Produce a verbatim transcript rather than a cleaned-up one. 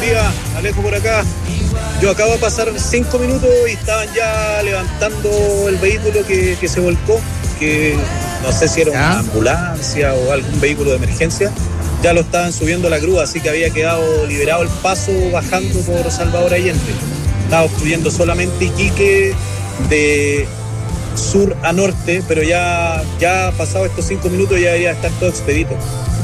días, Alejo por acá. Yo acabo de pasar cinco minutos y estaban ya levantando el vehículo que, que se volcó, que no sé si era una ¿Ya? ambulancia o algún vehículo de emergencia. Ya lo estaban subiendo a la grúa, así que había quedado liberado el paso bajando por Salvador Allende. Estaba obstruyendo solamente Iquique de sur a norte, pero ya, ya pasado estos cinco minutos ya debería estar todo expedito.